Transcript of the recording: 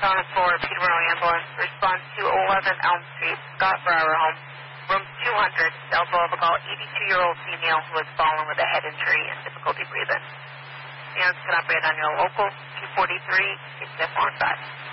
on a 4, Peterborough Ambulance. Response to 11 Elm Street, Scott Brower home. Room 200, elbow of a 82-year-old female who has fallen with a head injury and difficulty breathing. Ambulance can operate on your local 243, keep step on back.